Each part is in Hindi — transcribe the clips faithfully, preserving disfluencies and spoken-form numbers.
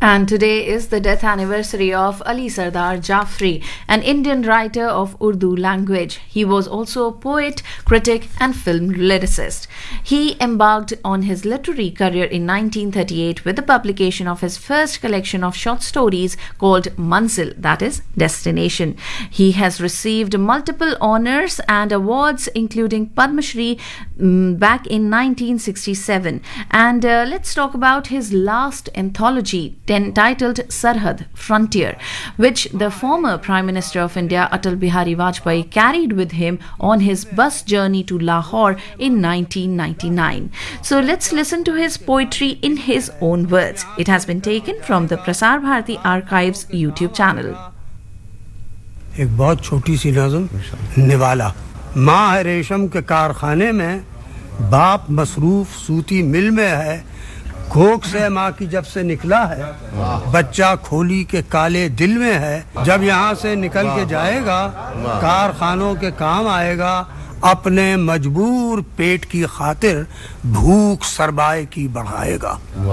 And today is the death anniversary of Ali Sardar Jafri, an Indian writer of Urdu language. He was also a poet, critic, and film lyricist. He embarked on his literary career in nineteen thirty-eight with the publication of his first collection of short stories called Manzil, that is, Destination. He has received multiple honors and awards, including Padma Shri um, back in nineteen sixty-seven. And uh, let's talk about his last anthology, entitled Sarhad Frontier, which the former Prime Minister of India Atal Bihari Vajpayee carried with him on his bus journey to Lahore in nineteen ninety-nine. So let's listen to his poetry in his own words. It has been taken from the Prasar Bharati Archives YouTube channel. एक बहुत छोटी सी नज़म, निवाला। माँ है रेशम के कारखाने में, बाप मसरूफ सूती मिल में है, कोख से माँ की जब से निकला है, बच्चा खोली के काले दिल में है, जब यहाँ से निकल के जाएगा कारखानों के काम आएगा, अपने मजबूर पेट की खातिर भूख सरमाए की बढ़ाएगा।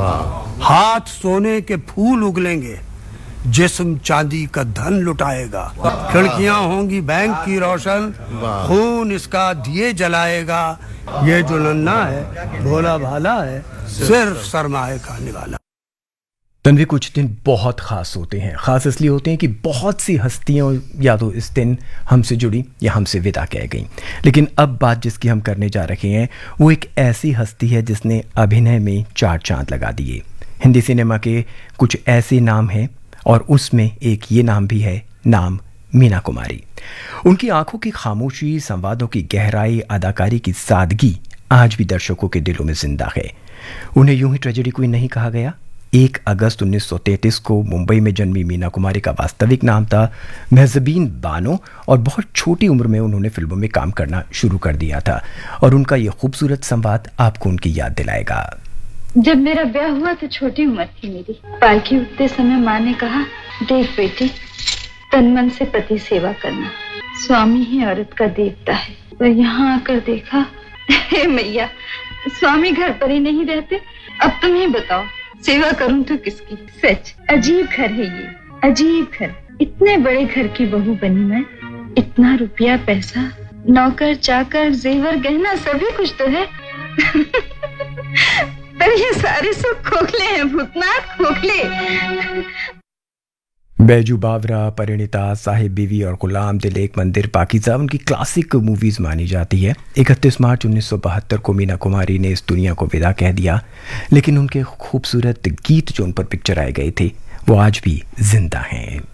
हाथ सोने के फूल उगलेंगे, जिस्म चांदी का धन लुटाएगा, खिड़कियां होंगी बैंक की रोशन, खून इसका दिए जलाएगा, ये जो नन्ना है भोला भाला है, सिर्फ सरमाए का निवाला। तन्वी, कुछ दिन बहुत ख़ास होते हैं। ख़ास इसलिए होते हैं कि बहुत सी हस्तियां या तो इस दिन हमसे जुड़ी या हमसे विदा कह गई। लेकिन अब बात जिसकी हम करने जा रहे हैं वो एक ऐसी हस्ती है जिसने अभिनय में चार चांद लगा दिए। हिंदी सिनेमा के कुछ ऐसे नाम हैं और उसमें एक ये नाम भी है, नाम मीना कुमारी। उनकी आंखों की खामोशी, संवादों की गहराई, अदाकारी की सादगी आज भी दर्शकों के दिलों में जिंदा है। उन्हें यूं ही ट्रेजेडी क्वीन नहीं कहा गया। एक अगस्त उन्नीस सौ तैंतीस को मुंबई में जन्मी मीना कुमारी का वास्तविक नाम था महजबीन बानो और बहुत छोटी उम्र में उन्होंने फिल्मों में काम करना शुरू कर दिया था और उनका ये खूबसूरत संवाद आपको उनकी याद दिलाएगा। जब मेरा ब्याह हुआ तो छोटी उम्र थी मेरी। पालकी उठते समय माँ ने कहा, देख बेटी, तन मन से पति सेवा करना, स्वामी ही औरत का देवता है। पर यहाँ आकर देखा, हे मैया, स्वामी घर पर ही नहीं रहते। अब तुम ही बताओ, सेवा करूं तो किसकी? सच अजीब घर है ये, अजीब घर। इतने बड़े घर की बहू बनी मैं, इतना रुपया पैसा, नौकर चाकर, जेवर गहना, सभी कुछ तो है। पर ये सारे सुख खोखले हैं, भूतनाथ खोखले। बैजू बावरा, परिणीता, साहिब बीवी और गुलाम दिल एक मंदिर पाकीज़ा उनकी क्लासिक मूवीज मानी जाती है। इकतीस मार्च उन्नीस सौ बहत्तर को मीना कुमारी ने इस दुनिया को विदा कह दिया, लेकिन उनके खूबसूरत गीत जो उन पर पिक्चर आए गए थे वो आज भी जिंदा हैं।